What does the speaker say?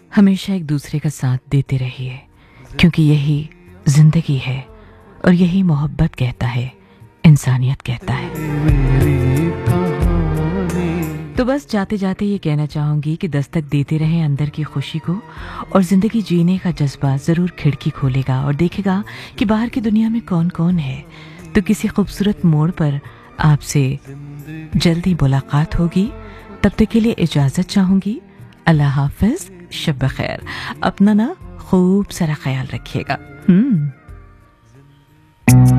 हमेशा एक दूसरे का साथ देते रहिए, क्योंकि यही जिंदगी है और यही मोहब्बत कहता है, इंसानियत कहता है। तो बस जाते जाते ये कहना चाहूंगी कि दस्तक देते रहें अंदर की खुशी को, और जिंदगी जीने का जज्बा जरूर खिड़की खोलेगा और देखेगा कि बाहर की दुनिया में कौन कौन है। तो किसी खूबसूरत मोड़ पर आपसे जल्दी मुलाकात होगी। तब तक के लिए इजाजत चाहूंगी। अल्लाह हाफिज, शब खैर। अपना ना खूब सारा ख्याल रखिएगा।